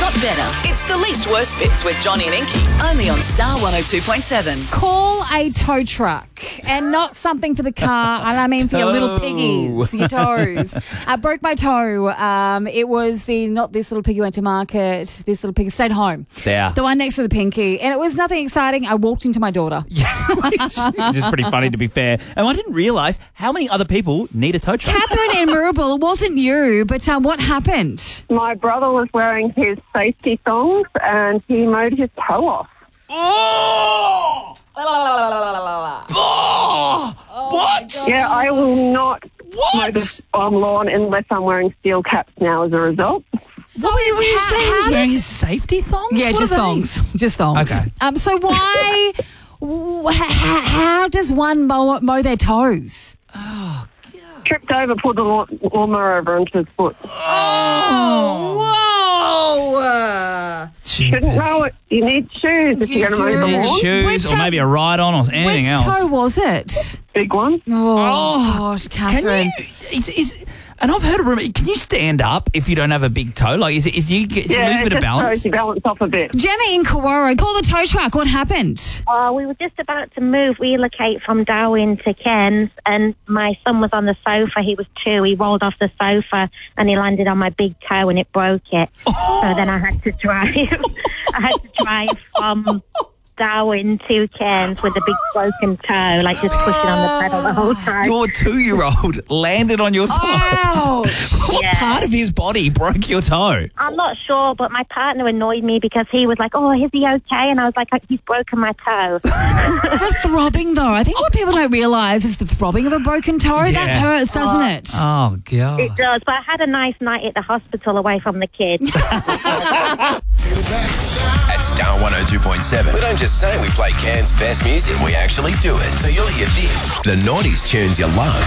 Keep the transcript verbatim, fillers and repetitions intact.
not better. It's the least worst bits with Johnny and Inky, only on Star one oh two point seven. Call a tow truck, and not something for the car. I mean for your little piggies, your toes. I broke my toe. Um, it was the not this little piggy went to market. This little piggy stayed home. Yeah. The one next to the pinky, and it was nothing exciting. I walked into my daughter. It's just pretty funny, to be fair. And I didn't realise how many other people need a tow truck. Catherine in Maribel, it wasn't you, but um, what happened? My brother was wearing his safety thongs and he mowed his toe off. Oh! Oh! What? Yeah, I will not What? mow the um, lawn unless I'm wearing steel caps now as a result. So What were you, were you how- saying? He how was wearing does- his safety thongs? Yeah, What just are they? thongs. Just thongs. Okay. Um, so why, wh- how, how does one mow, mow their toes? Tripped over, pulled the lawn, lawnmower over onto his foot. Oh, whoa. Shouldn't know it. You need shoes if You you're going to mow do. the lawn. Shoes Which, or um, maybe a ride-on or anything Which else. toe was it? Big one. Oh, gosh, Can Catherine. you? Is, is, and I've heard a rumor. Can you stand up if you don't have a big toe? Like, is it? Is you get do you Yeah, lose a it bit of just balance? throws you balance off a bit. Gemma in Kawara, call the tow truck. What happened? Uh, we were just about to move, relocate from Darwin to Cairns, and my son was on the sofa. He was two. He rolled off the sofa and he landed on my big toe and it broke it. Oh. So then I had to drive. I had to drive from Darwin to Cairns with a big broken toe, like just pushing on the pedal the whole time. Your two-year-old landed on your toe. Ouch. What Yeah. part of his body broke your toe? I'm not sure, but my partner annoyed me because he was like, "Oh, is he okay?" And I was like, "He's broken my toe." The throbbing, though. I think what people don't realise is the throbbing of a broken toe. That Yeah. hurts, doesn't it? Oh God! It does, but I had a nice night at the hospital away from the kids. At Star one oh two point seven, we don't just say we play Cairns' best music, we actually do it. So you'll hear this. The noughties tunes you love